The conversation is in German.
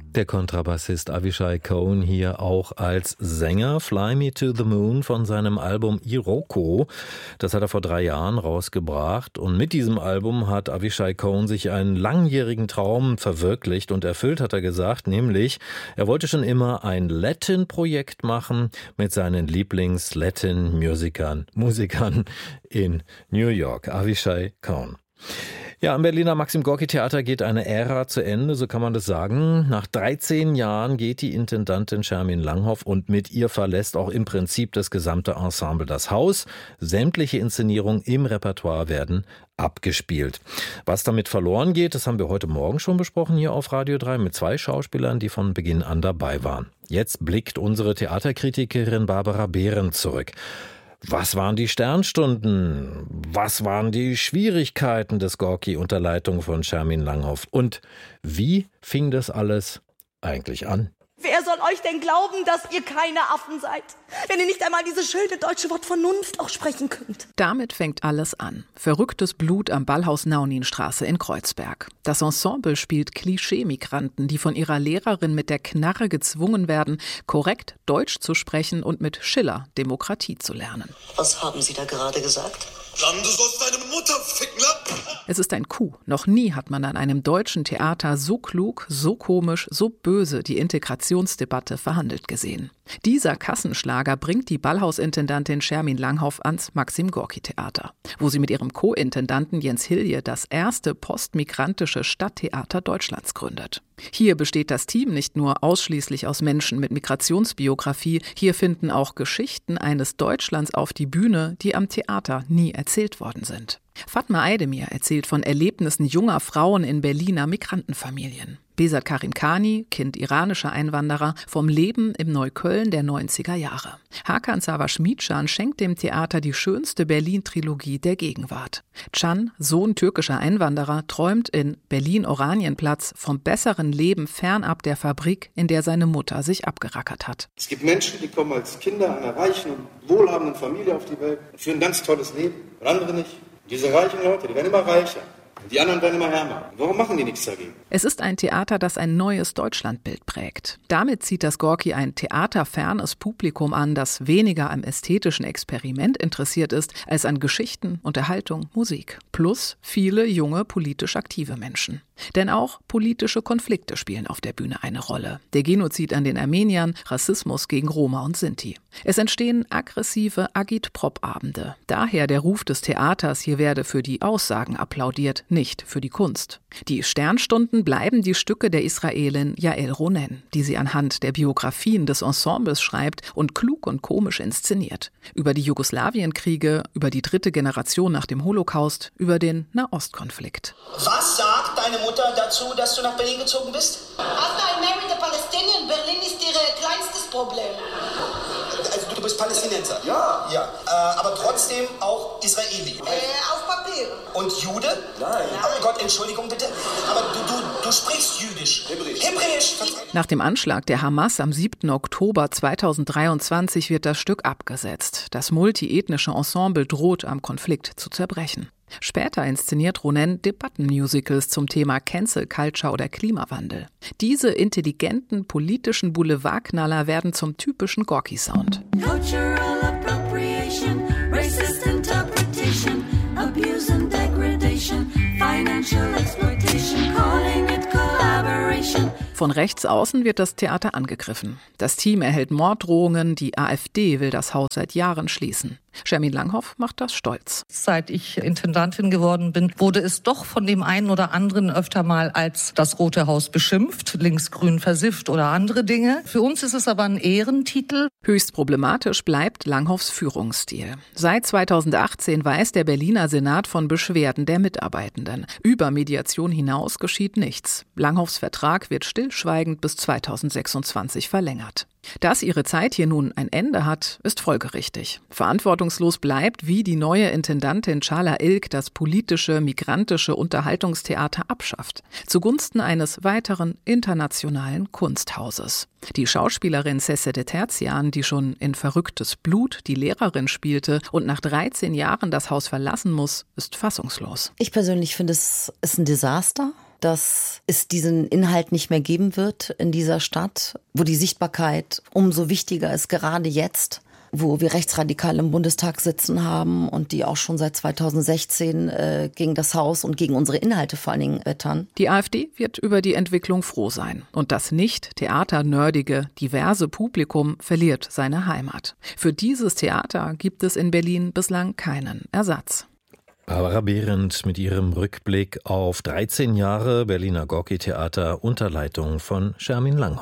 Der Kontrabassist Avishai Cohen hier auch als Sänger. Fly Me to the Moon von seinem Album Iroko. Das hat er vor 3 Jahren rausgebracht. Und mit diesem Album hat Avishai Cohen sich einen langjährigen Traum verwirklicht und erfüllt, hat er gesagt. Nämlich, er wollte schon immer ein Latin-Projekt machen mit seinen Lieblings-Latin-Musikern in New York. Avishai Cohen. Ja, am Berliner Maxim-Gorki-Theater geht eine Ära zu Ende, so kann man das sagen. Nach 13 Jahren geht die Intendantin Schermin Langhoff und mit ihr verlässt auch im Prinzip das gesamte Ensemble das Haus. Sämtliche Inszenierungen im Repertoire werden abgespielt. Was damit verloren geht, das haben wir heute Morgen schon besprochen hier auf Radio 3 mit 2 Schauspielern, die von Beginn an dabei waren. Jetzt blickt unsere Theaterkritikerin Barbara Behrendt zurück. Was waren die Sternstunden? Was waren die Schwierigkeiten des Gorki unter Leitung von Schermin Langhoff? Und wie fing das alles eigentlich an? Wer soll euch denn glauben, dass ihr keine Affen seid, wenn ihr nicht einmal dieses schöne deutsche Wort Vernunft auch sprechen könnt? Damit fängt alles an. Verrücktes Blut am Ballhaus Nauninstraße in Kreuzberg. Das Ensemble spielt Klischee-Migranten, die von ihrer Lehrerin mit der Knarre gezwungen werden, korrekt Deutsch zu sprechen und mit Schiller Demokratie zu lernen. Was haben Sie da gerade gesagt? Du sollst deine Mutter ficken, ne? Es ist ein Coup. Noch nie hat man an einem deutschen Theater so klug, so komisch, so böse die Integrationsdebatte verhandelt gesehen. Dieser Kassenschlager bringt die Ballhausintendantin Schermin Langhoff ans Maxim-Gorki-Theater, wo sie mit ihrem Co-Intendanten Jens Hilje das erste postmigrantische Stadttheater Deutschlands gründet. Hier besteht das Team nicht nur ausschließlich aus Menschen mit Migrationsbiografie, hier finden auch Geschichten eines Deutschlands auf die Bühne, die am Theater nie erzählt worden sind. Fatma Aydemir erzählt von Erlebnissen junger Frauen in Berliner Migrantenfamilien. Besat Karimkhani, Kind iranischer Einwanderer, vom Leben im Neukölln der 90er Jahre. Hakan Savaş-Mitschan schenkt dem Theater die schönste Berlin-Trilogie der Gegenwart. Can, Sohn türkischer Einwanderer, träumt in Berlin-Oranienplatz vom besseren Leben fernab der Fabrik, in der seine Mutter sich abgerackert hat. Es gibt Menschen, die kommen als Kinder einer reichen und wohlhabenden Familie auf die Welt und führen ein ganz tolles Leben und andere nicht. Diese reichen Leute, die werden immer reicher. Die anderen werden immer ärmer. Warum machen die nichts dagegen? Es ist ein Theater, das ein neues Deutschlandbild prägt. Damit zieht das Gorki ein theaterfernes Publikum an, das weniger am ästhetischen Experiment interessiert ist, als an Geschichten, Unterhaltung, Musik. Plus viele junge, politisch aktive Menschen. Denn auch politische Konflikte spielen auf der Bühne eine Rolle. Der Genozid an den Armeniern, Rassismus gegen Roma und Sinti. Es entstehen aggressive Agitprop-Abende. Daher der Ruf des Theaters, hier werde für die Aussagen applaudiert, nicht für die Kunst. Die Sternstunden bleiben die Stücke der Israelin Yael Ronen, die sie anhand der Biografien des Ensembles schreibt und klug und komisch inszeniert. Über die Jugoslawienkriege, über die 3. Generation nach dem Holocaust, über den Nahostkonflikt. Was sagt deine Mutter dazu, dass du nach Berlin gezogen bist? After I married a Palestinian, Berlin ist ihr kleinstes Problem. Also du bist Palästinenser? Ja. Aber trotzdem auch Israeli? Auf Papier. Und Jude? Nein. Oh Gott, Entschuldigung bitte. Aber du sprichst Jüdisch. Hebräisch. Nach dem Anschlag der Hamas am 7. Oktober 2023 wird das Stück abgesetzt. Das multiethnische Ensemble droht am Konflikt zu zerbrechen. Später inszeniert Ronen Debattenmusicals zum Thema Cancel Culture oder Klimawandel. Diese intelligenten politischen Boulevardknaller werden zum typischen Gorki-Sound. Cultural appropriation, racist interpretation, abuse and degradation, financial exploitation, calling it collaboration. Von rechts außen wird das Theater angegriffen. Das Team erhält Morddrohungen, die AfD will das Haus seit Jahren schließen. Schermin Langhoff macht das stolz. Seit ich Intendantin geworden bin, wurde es doch von dem einen oder anderen öfter mal als das Rote Haus beschimpft, linksgrün versifft oder andere Dinge. Für uns ist es aber ein Ehrentitel. Höchst problematisch bleibt Langhoffs Führungsstil. Seit 2018 weiß der Berliner Senat von Beschwerden der Mitarbeitenden. Über Mediation hinaus geschieht nichts. Langhoffs Vertrag wird stillschweigend bis 2026 verlängert. Dass ihre Zeit hier nun ein Ende hat, ist folgerichtig. Verantwortungslos bleibt, wie die neue Intendantin Çağla Ilk das politische, migrantische Unterhaltungstheater abschafft, zugunsten eines weiteren internationalen Kunsthauses. Die Schauspielerin Sesede Terzian, die schon in Verrücktes Blut die Lehrerin spielte und nach 13 Jahren das Haus verlassen muss, ist fassungslos. Ich persönlich finde, es ist ein Desaster. dass es diesen Inhalt nicht mehr geben wird in dieser Stadt, wo die Sichtbarkeit umso wichtiger ist, gerade jetzt, wo wir Rechtsradikale im Bundestag sitzen haben und die auch schon seit 2016 gegen das Haus und gegen unsere Inhalte vor allen Dingen wettern. Die AfD wird über die Entwicklung froh sein. Und das nicht theaternördige, diverse Publikum verliert seine Heimat. Für dieses Theater gibt es in Berlin bislang keinen Ersatz. Barbara Behrendt mit ihrem Rückblick auf 13 Jahre Berliner Gorki-Theater unter Leitung von Schermin Langhoff.